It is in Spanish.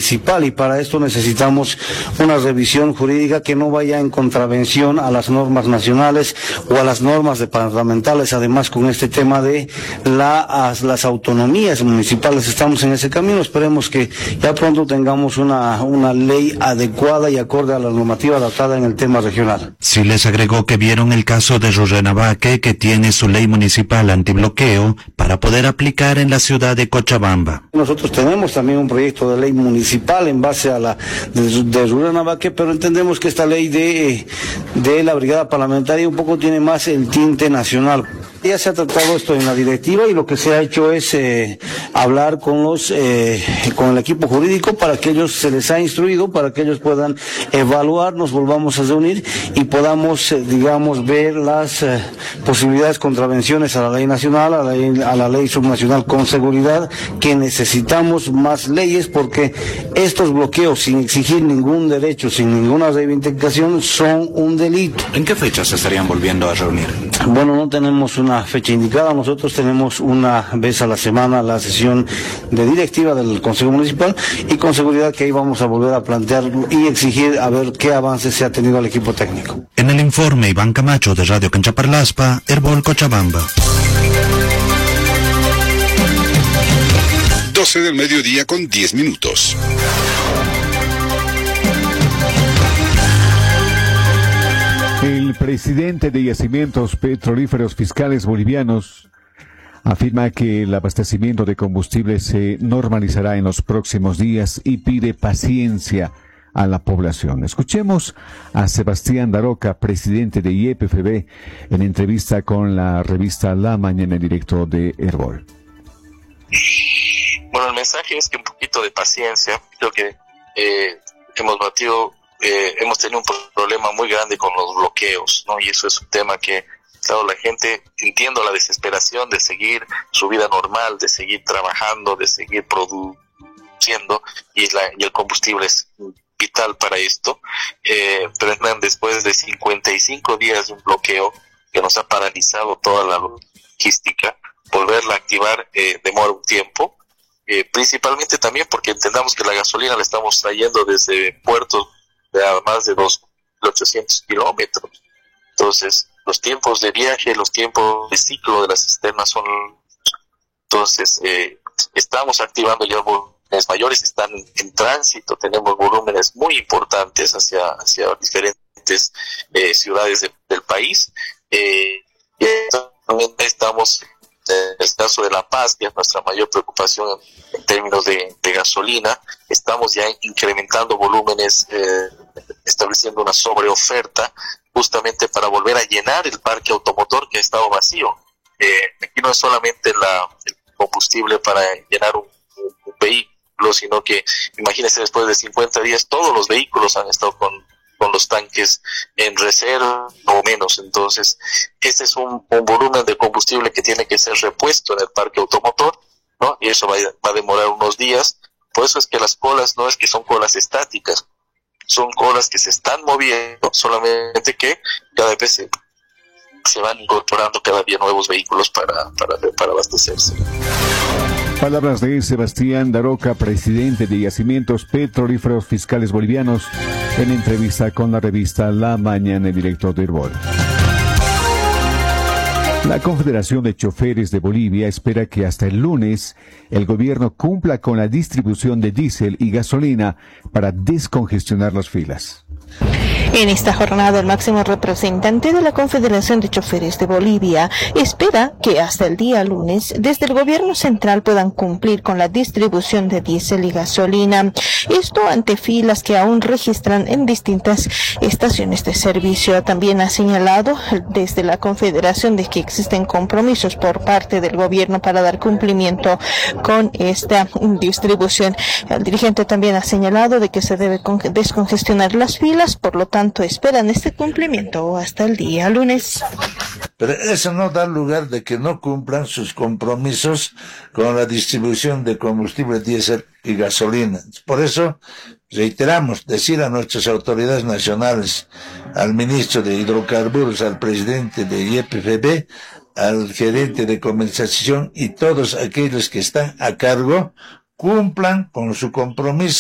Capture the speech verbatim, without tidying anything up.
municipal, y para esto necesitamos una revisión jurídica que no vaya en contravención a las normas nacionales o a las normas departamentales. Además, con este tema de la, las autonomías municipales, estamos en ese camino. Esperemos que ya pronto tengamos una, una ley adecuada y acorde a la normativa adaptada en el tema regional. Sí, les agregó que vieron el caso de Rurrenabaque, que tiene su ley municipal antibloqueo para poder aplicar en la ciudad de Cochabamba. Nosotros tenemos también un proyecto de ley municipal en base a la de, de Rurrenabaque, pero entendemos que esta ley de, de la brigada parlamentaria un poco tiene más el tinte nacional. Ya se ha tratado esto en la directiva y lo que se ha hecho es eh, hablar con los eh, con el equipo jurídico para que ellos, se les ha instruido para que ellos puedan evaluar, nos volvamos a reunir y podamos, eh, digamos, ver las eh, posibilidades, contravenciones a la ley nacional, a la ley, a la ley subnacional, con seguridad que necesitamos más leyes, porque estos bloqueos sin exigir ningún derecho, sin ninguna reivindicación, son un delito. ¿En qué fecha se estarían volviendo a reunir? Bueno, no tenemos una fecha indicada. Nosotros tenemos una vez a la semana la sesión de directiva del Consejo Municipal, y con seguridad que ahí vamos a volver a plantear y exigir a ver qué avances se ha tenido al equipo técnico. En el informe, Iván Camacho de Radio Canchaparlaspa, Herbol Cochabamba. doce del mediodía con diez minutos. El presidente de Yacimientos Petrolíferos Fiscales Bolivianos afirma que el abastecimiento de combustible se normalizará en los próximos días y pide paciencia a la población. Escuchemos a Sebastián Daroca, presidente de Y P F B, en entrevista con la revista La Mañana, en directo de Herbol. Bueno, el mensaje es que un poquito de paciencia. Creo que eh, hemos batido Eh, hemos tenido un problema muy grande con los bloqueos, ¿no? Y eso es un tema que, claro, la gente, entiendo la desesperación de seguir su vida normal, de seguir trabajando, de seguir produciendo, y, la, y el combustible es vital para esto, eh, pero después de cincuenta y cinco días de un bloqueo que nos ha paralizado toda la logística, volverla a activar eh, demora un tiempo, eh, principalmente también porque entendamos que la gasolina la estamos trayendo desde puertos de a más de dos mil ochocientos kilómetros. Entonces, los tiempos de viaje, los tiempos de ciclo de la cisterna son... Entonces, eh, estamos activando ya volúmenes mayores, están en, en tránsito, tenemos volúmenes muy importantes hacia, hacia diferentes eh, ciudades de, del país. Eh, y también estamos... En el caso de La Paz, que es nuestra mayor preocupación en, en términos de, de gasolina, estamos ya incrementando volúmenes, eh, estableciendo una sobreoferta justamente para volver a llenar el parque automotor que ha estado vacío. Eh, aquí no es solamente la, el combustible para llenar un, un, un vehículo, sino que imagínense, después de cincuenta días todos los vehículos han estado con con los tanques en reserva o menos. Entonces, ese es un, un volumen de combustible que tiene que ser repuesto en el parque automotor, ¿no? Y eso va, va a demorar unos días. Por eso es que las colas no es que son colas estáticas, son colas que se están moviendo, solamente que cada vez se, se van incorporando cada día nuevos vehículos para, para, para abastecerse. Palabras de Sebastián Daroca, presidente de Yacimientos Petrolíferos Fiscales Bolivianos, en entrevista con la revista La Mañana, en directo de Herbol. La Confederación de Choferes de Bolivia espera que hasta el lunes el gobierno cumpla con la distribución de diésel y gasolina para descongestionar las filas. En esta jornada, el máximo representante de la Confederación de Choferes de Bolivia espera que hasta el día lunes, desde el gobierno central, puedan cumplir con la distribución de diésel y gasolina. Esto ante filas que aún registran en distintas estaciones de servicio. También ha señalado desde la Confederación de que existen compromisos por parte del gobierno para dar cumplimiento con esta distribución. El dirigente también ha señalado de que se debe descongestionar las filas, por lo tanto esperan este cumplimiento hasta el día lunes. Pero eso no da lugar de que no cumplan sus compromisos con la distribución de combustible diésel y gasolina. Por eso reiteramos decir a nuestras autoridades nacionales, al ministro de Hidrocarburos, al presidente de Y P F B, al gerente de comercialización y todos aquellos que están a cargo, cumplan con su compromiso